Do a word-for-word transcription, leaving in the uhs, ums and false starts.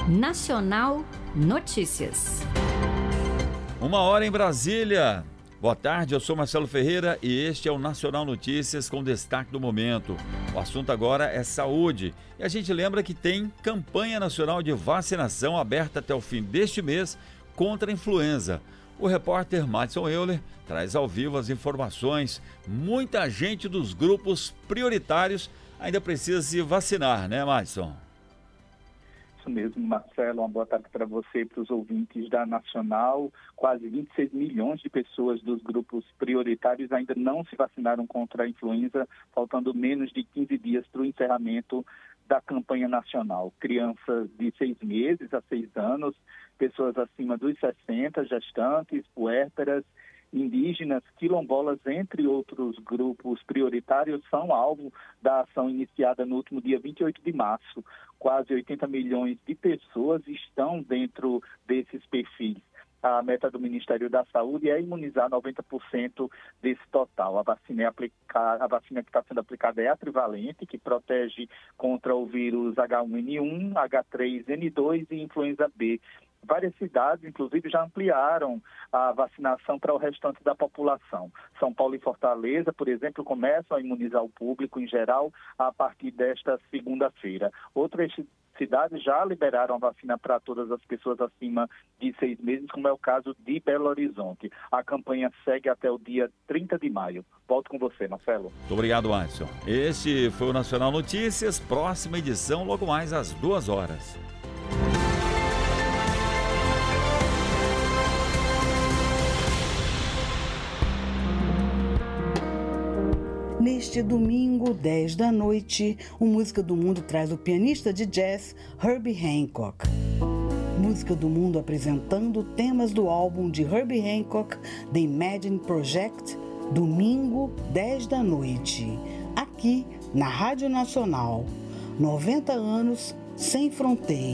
Nacional Notícias. Uma hora em Brasília. Boa tarde, eu sou Marcelo Ferreira e este é o Nacional Notícias com destaque do momento. O assunto agora é saúde e a gente lembra que tem campanha nacional de vacinação aberta até o fim deste mês contra a influenza. O repórter Madison Euler traz ao vivo as informações. Muita gente dos grupos prioritários ainda precisa se vacinar, né, Madison? Isso mesmo, Marcelo. Uma boa tarde para você e para os ouvintes da Nacional. Quase vinte e seis milhões de pessoas dos grupos prioritários ainda não se vacinaram contra a influenza, faltando menos de quinze dias para o encerramento da campanha nacional. Crianças de seis meses a seis anos, pessoas acima dos sessenta, gestantes, puérperas, indígenas, quilombolas, entre outros grupos prioritários, são alvo da ação iniciada no último dia vinte e oito de março. Quase oitenta milhões de pessoas estão dentro desses perfis. A meta do Ministério da Saúde é imunizar noventa por cento desse total. A vacina, é aplicar, a vacina que está sendo aplicada é a trivalente, que protege contra o vírus agá um ene um, agá três ene dois e influenza B. Várias cidades, inclusive, já ampliaram a vacinação para o restante da população. São Paulo e Fortaleza, por exemplo, começam a imunizar o público em geral a partir desta segunda-feira. Outras cidades já liberaram a vacina para todas as pessoas acima de seis meses, como é o caso de Belo Horizonte. A campanha segue até o dia trinta de maio. Volto com você, Marcelo. Muito obrigado, Madison. Este foi o Nacional Notícias. Próxima edição, logo mais às duas horas. Neste domingo, dez da noite, o Música do Mundo traz o pianista de jazz Herbie Hancock. Música do Mundo apresentando temas do álbum de Herbie Hancock, The Imagine Project, domingo, dez da noite, aqui na Rádio Nacional. noventa anos sem fronteiras.